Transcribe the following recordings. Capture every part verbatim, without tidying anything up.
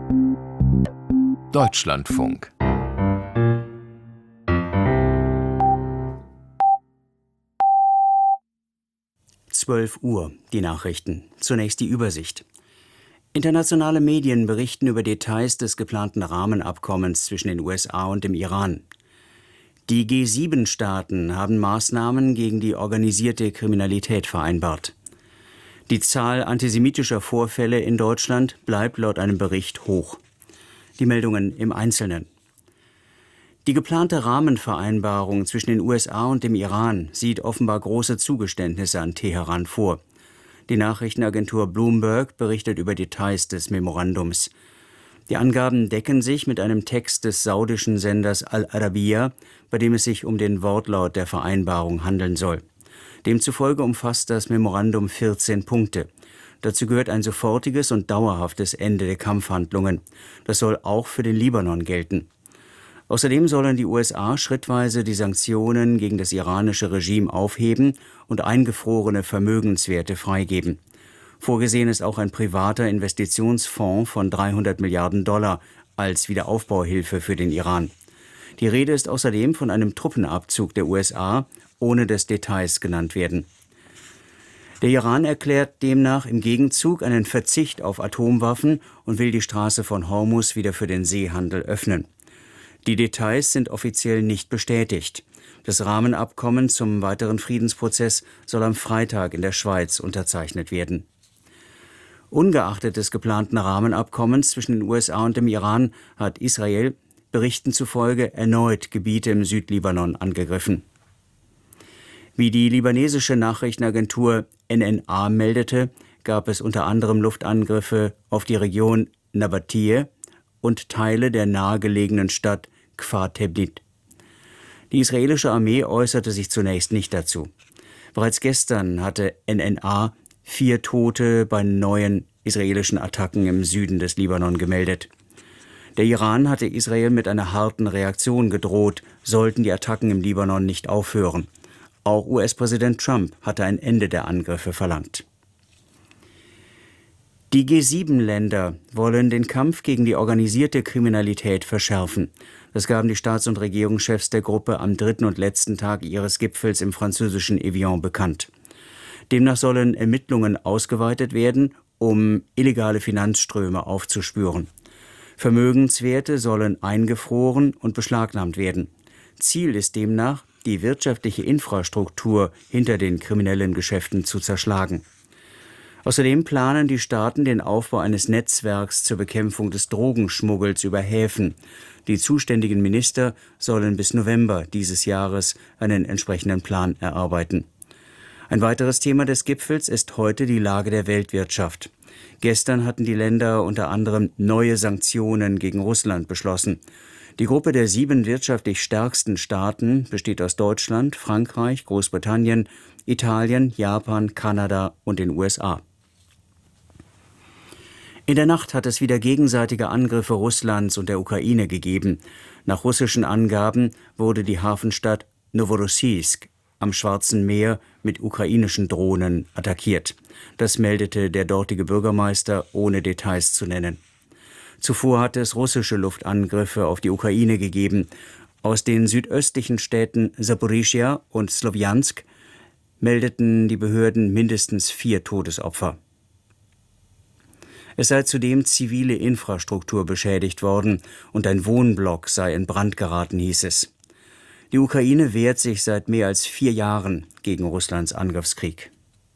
Deutschlandfunk. zwölf Uhr, die Nachrichten. Zunächst die Übersicht. Internationale Medien berichten über Details des geplanten Rahmenabkommens zwischen den U S A und dem Iran. Die G sieben Staaten haben Maßnahmen gegen die organisierte Kriminalität vereinbart. Die Zahl antisemitischer Vorfälle in Deutschland bleibt laut einem Bericht hoch. Die Meldungen im Einzelnen. Die geplante Rahmenvereinbarung zwischen den U S A und dem Iran sieht offenbar große Zugeständnisse an Teheran vor. Die Nachrichtenagentur Bloomberg berichtet über Details des Memorandums. Die Angaben decken sich mit einem Text des saudischen Senders Al-Arabiya, bei dem es sich um den Wortlaut der Vereinbarung handeln soll. Demzufolge umfasst das Memorandum vierzehn Punkte. Dazu gehört ein sofortiges und dauerhaftes Ende der Kampfhandlungen. Das soll auch für den Libanon gelten. Außerdem sollen die U S A schrittweise die Sanktionen gegen das iranische Regime aufheben und eingefrorene Vermögenswerte freigeben. Vorgesehen ist auch ein privater Investitionsfonds von dreihundert Milliarden Dollar als Wiederaufbauhilfe für den Iran. Die Rede ist außerdem von einem Truppenabzug der U S A, ohne dass Details genannt werden. Der Iran erklärt demnach im Gegenzug einen Verzicht auf Atomwaffen und will die Straße von Hormuz wieder für den Seehandel öffnen. Die Details sind offiziell nicht bestätigt. Das Rahmenabkommen zum weiteren Friedensprozess soll am Freitag in der Schweiz unterzeichnet werden. Ungeachtet des geplanten Rahmenabkommens zwischen den U S A und dem Iran hat Israel Berichten zufolge erneut Gebiete im Südlibanon angegriffen. Wie die libanesische Nachrichtenagentur N N A meldete, gab es unter anderem Luftangriffe auf die Region Nabatiyeh und Teile der nahegelegenen Stadt Kfar Tebnit. Die israelische Armee äußerte sich zunächst nicht dazu. Bereits gestern hatte N N A vier Tote bei neuen israelischen Attacken im Süden des Libanon gemeldet. Der Iran hatte Israel mit einer harten Reaktion gedroht, sollten die Attacken im Libanon nicht aufhören. Auch U S-Präsident Trump hatte ein Ende der Angriffe verlangt. Die G sieben Länder wollen den Kampf gegen die organisierte Kriminalität verschärfen. Das gaben die Staats- und Regierungschefs der Gruppe am dritten und letzten Tag ihres Gipfels im französischen Evian bekannt. Demnach sollen Ermittlungen ausgeweitet werden, um illegale Finanzströme aufzuspüren. Vermögenswerte sollen eingefroren und beschlagnahmt werden. Ziel ist demnach, die wirtschaftliche Infrastruktur hinter den kriminellen Geschäften zu zerschlagen. Außerdem planen die Staaten den Aufbau eines Netzwerks zur Bekämpfung des Drogenschmuggels über Häfen. Die zuständigen Minister sollen bis November dieses Jahres einen entsprechenden Plan erarbeiten. Ein weiteres Thema des Gipfels ist heute die Lage der Weltwirtschaft. Gestern hatten die Länder unter anderem neue Sanktionen gegen Russland beschlossen. Die Gruppe der sieben wirtschaftlich stärksten Staaten besteht aus Deutschland, Frankreich, Großbritannien, Italien, Japan, Kanada und den U S A. In der Nacht hat es wieder gegenseitige Angriffe Russlands und der Ukraine gegeben. Nach russischen Angaben wurde die Hafenstadt Noworossiysk am Schwarzen Meer mit ukrainischen Drohnen attackiert. Das meldete der dortige Bürgermeister, ohne Details zu nennen. Zuvor hatte es russische Luftangriffe auf die Ukraine gegeben. Aus den südöstlichen Städten Saporischschja und Slowjansk meldeten die Behörden mindestens vier Todesopfer. Es sei zudem zivile Infrastruktur beschädigt worden und ein Wohnblock sei in Brand geraten, hieß es. Die Ukraine wehrt sich seit mehr als vier Jahren gegen Russlands Angriffskrieg.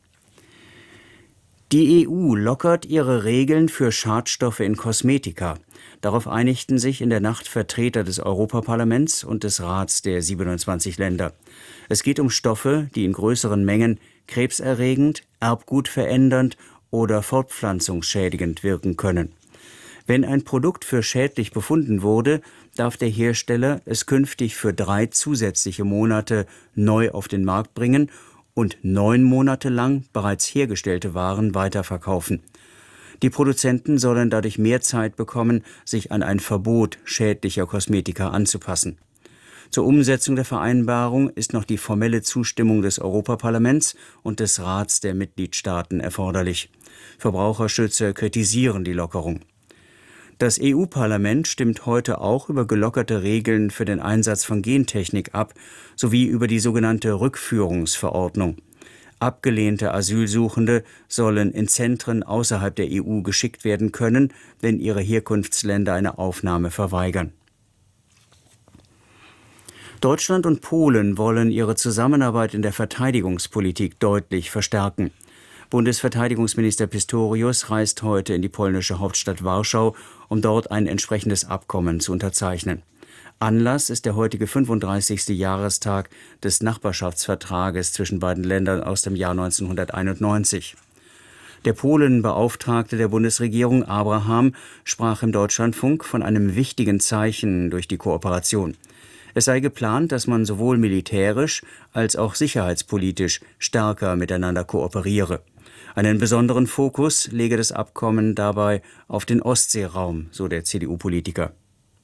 Die E U lockert ihre Regeln für Schadstoffe in Kosmetika. Darauf einigten sich in der Nacht Vertreter des Europaparlaments und des Rats der siebenundzwanzig Länder. Es geht um Stoffe, die in größeren Mengen krebserregend, erbgutverändernd oder fortpflanzungsschädigend wirken können. Wenn ein Produkt für schädlich befunden wurde, darf der Hersteller es künftig für drei zusätzliche Monate neu auf den Markt bringen und neun Monate lang bereits hergestellte Waren weiterverkaufen. Die Produzenten sollen dadurch mehr Zeit bekommen, sich an ein Verbot schädlicher Kosmetika anzupassen. Zur Umsetzung der Vereinbarung ist noch die formelle Zustimmung des Europaparlaments und des Rats der Mitgliedstaaten erforderlich. Verbraucherschützer kritisieren die Lockerung. Das E U-Parlament stimmt heute auch über gelockerte Regeln für den Einsatz von Gentechnik ab, sowie über die sogenannte Rückführungsverordnung. Abgelehnte Asylsuchende sollen in Zentren außerhalb der E U geschickt werden können, wenn ihre Herkunftsländer eine Aufnahme verweigern. Deutschland und Polen wollen ihre Zusammenarbeit in der Verteidigungspolitik deutlich verstärken. Bundesverteidigungsminister Pistorius reist heute in die polnische Hauptstadt Warschau, um dort ein entsprechendes Abkommen zu unterzeichnen. Anlass ist der heutige fünfunddreißigste Jahrestag des Nachbarschaftsvertrages zwischen beiden Ländern aus dem Jahr neunzehnhunderteinundneunzig. Der Polenbeauftragte der Bundesregierung Abraham sprach im Deutschlandfunk von einem wichtigen Zeichen durch die Kooperation. Es sei geplant, dass man sowohl militärisch als auch sicherheitspolitisch stärker miteinander kooperiere. Einen besonderen Fokus lege das Abkommen dabei auf den Ostseeraum, so der C D U-Politiker.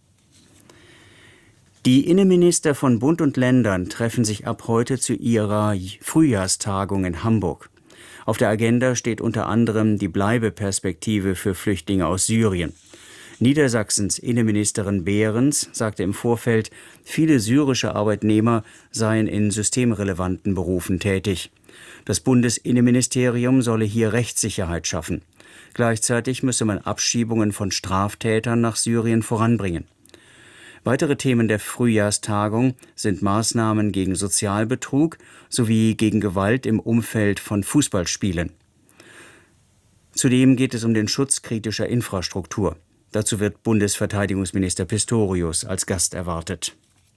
Die Innenminister von Bund und Ländern treffen sich ab heute zu ihrer Frühjahrstagung in Hamburg. Auf der Agenda steht unter anderem die Bleibeperspektive für Flüchtlinge aus Syrien. Niedersachsens Innenministerin Behrens sagte im Vorfeld, viele syrische Arbeitnehmer seien in systemrelevanten Berufen tätig. Das Bundesinnenministerium solle hier Rechtssicherheit schaffen. Gleichzeitig müsse man Abschiebungen von Straftätern nach Syrien voranbringen. Weitere Themen der Frühjahrstagung sind Maßnahmen gegen Sozialbetrug sowie gegen Gewalt im Umfeld von Fußballspielen. Zudem geht es um den Schutz kritischer Infrastruktur. Dazu wird Bundesverteidigungsminister Pistorius als Gast erwartet.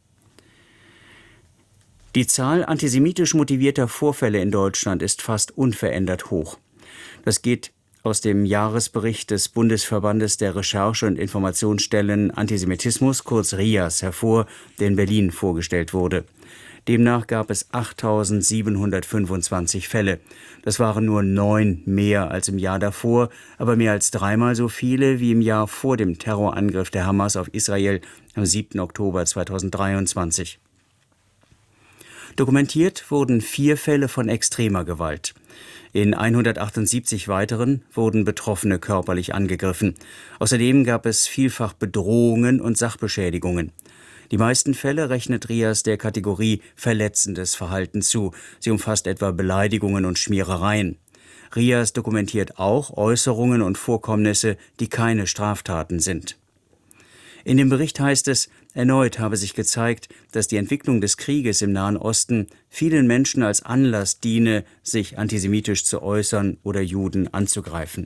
Die Zahl antisemitisch motivierter Vorfälle in Deutschland ist fast unverändert hoch. Das geht aus dem Jahresbericht des Bundesverbandes der Recherche- und Informationsstellen Antisemitismus, kurz RIAS, hervor, der in Berlin vorgestellt wurde. Demnach gab es achttausendsiebenhundertfünfundzwanzig Fälle. Das waren nur neun mehr als im Jahr davor, aber mehr als dreimal so viele wie im Jahr vor dem Terrorangriff der Hamas auf Israel am siebten Oktober zweitausenddreiundzwanzig. Dokumentiert wurden vier Fälle von extremer Gewalt. In hundertachtundsiebzig weiteren wurden Betroffene körperlich angegriffen. Außerdem gab es vielfach Bedrohungen und Sachbeschädigungen. Die meisten Fälle rechnet RIAS der Kategorie verletzendes Verhalten zu. Sie umfasst etwa Beleidigungen und Schmierereien. RIAS dokumentiert auch Äußerungen und Vorkommnisse, die keine Straftaten sind. In dem Bericht heißt es, erneut habe sich gezeigt, dass die Entwicklung des Krieges im Nahen Osten vielen Menschen als Anlass diene, sich antisemitisch zu äußern oder Juden anzugreifen.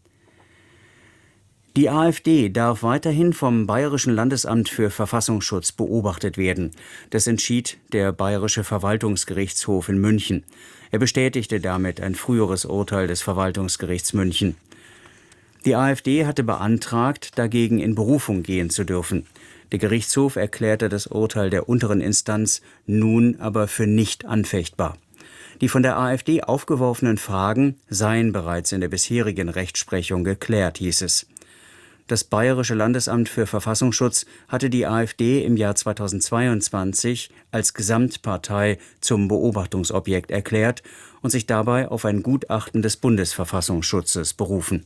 Die AfD darf weiterhin vom Bayerischen Landesamt für Verfassungsschutz beobachtet werden. Das entschied der Bayerische Verwaltungsgerichtshof in München. Er bestätigte damit ein früheres Urteil des Verwaltungsgerichts München. Die AfD hatte beantragt, dagegen in Berufung gehen zu dürfen. Der Gerichtshof erklärte das Urteil der unteren Instanz nun aber für nicht anfechtbar. Die von der AfD aufgeworfenen Fragen seien bereits in der bisherigen Rechtsprechung geklärt, hieß es. Das Bayerische Landesamt für Verfassungsschutz hatte die AfD im Jahr zweitausendzweiundzwanzig als Gesamtpartei zum Beobachtungsobjekt erklärt und sich dabei auf ein Gutachten des Bundesverfassungsschutzes berufen.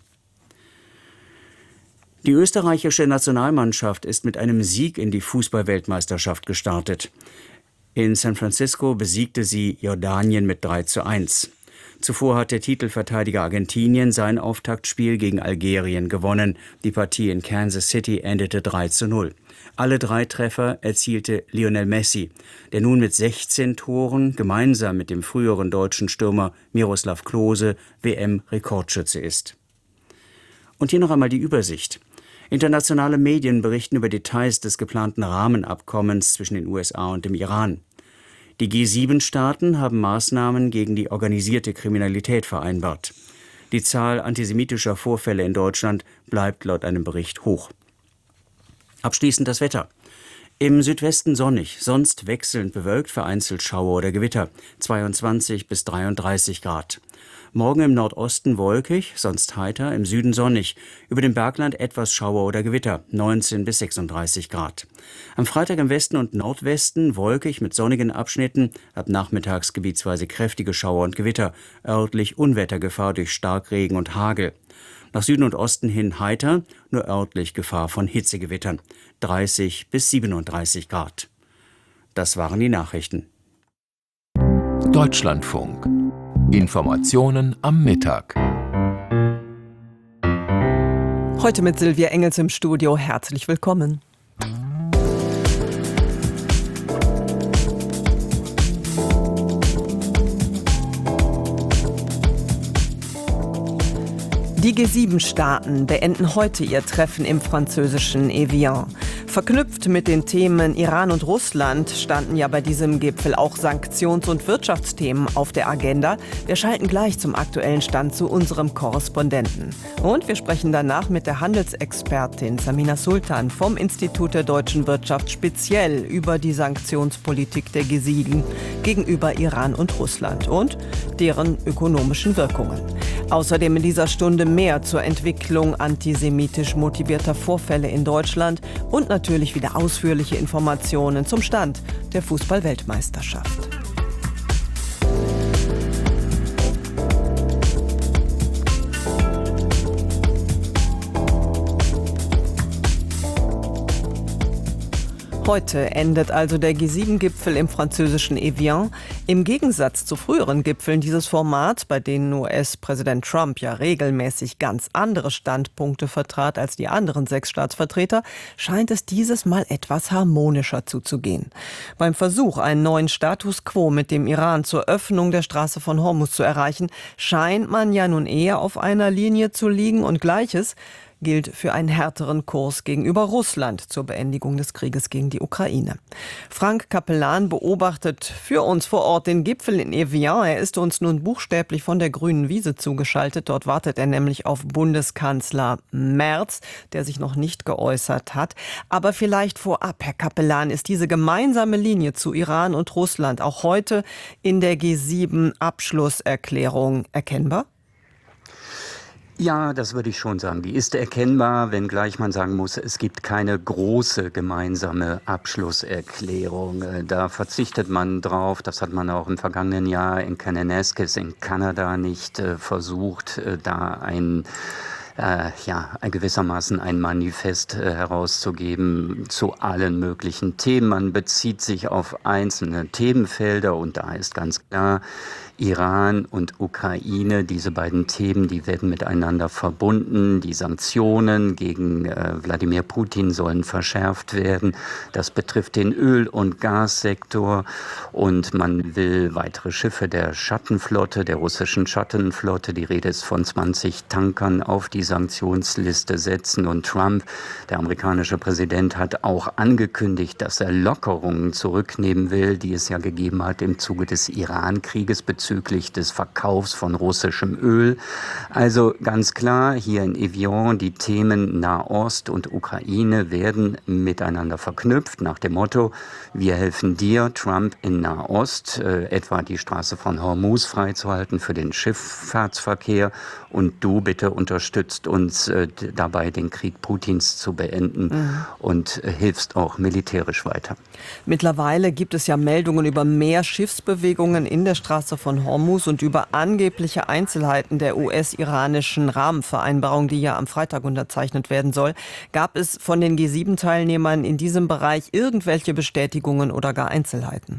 Die österreichische Nationalmannschaft ist mit einem Sieg in die Fußball-Weltmeisterschaft gestartet. In San Francisco besiegte sie Jordanien mit drei zu eins. Zuvor hatte Titelverteidiger Argentinien sein Auftaktspiel gegen Algerien gewonnen. Die Partie in Kansas City endete drei zu null. Alle drei Treffer erzielte Lionel Messi, der nun mit sechzehn Toren gemeinsam mit dem früheren deutschen Stürmer Miroslav Klose W M-Rekordschütze ist. Und hier noch einmal die Übersicht. Internationale Medien berichten über Details des geplanten Rahmenabkommens zwischen den U S A und dem Iran. Die G sieben Staaten haben Maßnahmen gegen die organisierte Kriminalität vereinbart. Die Zahl antisemitischer Vorfälle in Deutschland bleibt laut einem Bericht hoch. Abschließend das Wetter. Im Südwesten sonnig, sonst wechselnd bewölkt, vereinzelt Schauer oder Gewitter, zweiundzwanzig bis dreiunddreißig Grad. Morgen im Nordosten wolkig, sonst heiter, im Süden sonnig. Über dem Bergland etwas Schauer oder Gewitter, neunzehn bis sechsunddreißig Grad. Am Freitag im Westen und Nordwesten wolkig mit sonnigen Abschnitten, ab nachmittags gebietsweise kräftige Schauer und Gewitter, örtlich Unwettergefahr durch Starkregen und Hagel. Nach Süden und Osten hin heiter, nur örtlich Gefahr von Hitzegewittern. dreißig bis siebenunddreißig Grad. Das waren die Nachrichten. Deutschlandfunk. Informationen am Mittag. Heute mit Silvia Engels im Studio. Herzlich willkommen. Die G sieben Staaten beenden heute ihr Treffen im französischen Evian. Verknüpft mit den Themen Iran und Russland standen ja bei diesem Gipfel auch Sanktions- und Wirtschaftsthemen auf der Agenda. Wir schalten gleich zum aktuellen Stand zu unserem Korrespondenten. Und wir sprechen danach mit der Handelsexpertin Samina Sultan vom Institut der deutschen Wirtschaft speziell über die Sanktionspolitik der G sieben gegenüber Iran und Russland und deren ökonomischen Wirkungen. Außerdem in dieser Stunde mehr zur Entwicklung antisemitisch motivierter Vorfälle in Deutschland und natürlich wieder ausführliche Informationen zum Stand der Fußball-Weltmeisterschaft. Heute endet also der G sieben Gipfel im französischen Evian. Im Gegensatz zu früheren Gipfeln dieses Formats, bei denen U S-Präsident Trump ja regelmäßig ganz andere Standpunkte vertrat als die anderen sechs Staatsvertreter, scheint es dieses Mal etwas harmonischer zuzugehen. Beim Versuch, einen neuen Status quo mit dem Iran zur Öffnung der Straße von Hormuz zu erreichen, scheint man ja nun eher auf einer Linie zu liegen, und Gleiches gilt für einen härteren Kurs gegenüber Russland zur Beendigung des Krieges gegen die Ukraine. Frank Capellan beobachtet für uns vor Ort den Gipfel in Evian. Er ist uns nun buchstäblich von der grünen Wiese zugeschaltet. Dort wartet er nämlich auf Bundeskanzler Merz, der sich noch nicht geäußert hat. Aber vielleicht vorab, Herr Capellan, ist diese gemeinsame Linie zu Iran und Russland auch heute in der G sieben Abschlusserklärung erkennbar? Ja, das würde ich schon sagen. Die ist erkennbar, wenngleich man sagen muss, es gibt keine große gemeinsame Abschlusserklärung. Da verzichtet man drauf. Das hat man auch im vergangenen Jahr in Kananaskis in Kanada nicht äh, versucht, äh, da ein Äh, ja, gewissermaßen ein Manifest äh, herauszugeben zu allen möglichen Themen. Man bezieht sich auf einzelne Themenfelder und da ist ganz klar, Iran und Ukraine, diese beiden Themen, die werden miteinander verbunden. Die Sanktionen gegen äh, Wladimir Putin sollen verschärft werden. Das betrifft den Öl- und Gassektor und man will weitere Schiffe der Schattenflotte, der russischen Schattenflotte, die Rede ist von zwanzig Tankern, auf die Sanktionsliste setzen. Und Trump, der amerikanische Präsident, hat auch angekündigt, dass er Lockerungen zurücknehmen will, die es ja gegeben hat im Zuge des Iran-Krieges bezüglich des Verkaufs von russischem Öl. Also ganz klar, hier in Evian, die Themen Nahost und Ukraine werden miteinander verknüpft nach dem Motto, wir helfen dir, Trump, in Nahost, äh, etwa die Straße von Hormuz freizuhalten für den Schifffahrtsverkehr, und du bitte unterstützt uns äh, dabei, den Krieg Putins zu beenden mhm. und äh, hilfst auch militärisch weiter. Mittlerweile gibt es ja Meldungen über mehr Schiffsbewegungen in der Straße von Hormuz und über angebliche Einzelheiten der U S-iranischen Rahmenvereinbarung, die ja am Freitag unterzeichnet werden soll. Gab es von den G sieben Teilnehmern in diesem Bereich irgendwelche Bestätigungen oder gar Einzelheiten?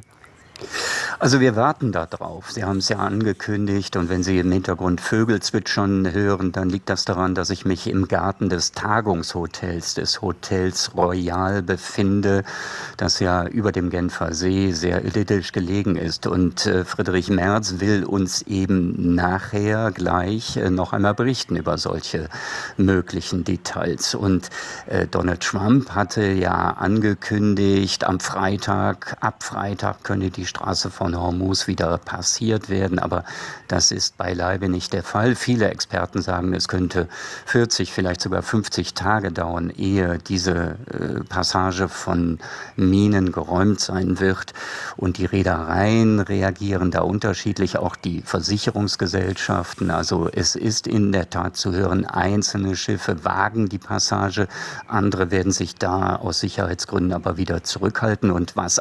Also wir warten da drauf. Sie haben es ja angekündigt und wenn Sie im Hintergrund Vögel zwitschern hören, dann liegt das daran, dass ich mich im Garten des Tagungshotels, des Hotels Royal befinde, das ja über dem Genfer See sehr idyllisch gelegen ist. Und äh, Friedrich Merz will uns eben nachher gleich äh, noch einmal berichten über solche möglichen Details. Und äh, Donald Trump hatte ja angekündigt, am Freitag, ab Freitag könne die Straße von Hormuz wieder passiert werden, aber das ist beileibe nicht der Fall. Viele Experten sagen, es könnte vierzig, vielleicht sogar fünfzig Tage dauern, ehe diese äh, Passage von Minen geräumt sein wird. Und die Reedereien reagieren da unterschiedlich, auch die Versicherungsgesellschaften. Also es ist in der Tat zu hören, einzelne Schiffe wagen die Passage, andere werden sich da aus Sicherheitsgründen aber wieder zurückhalten. Und was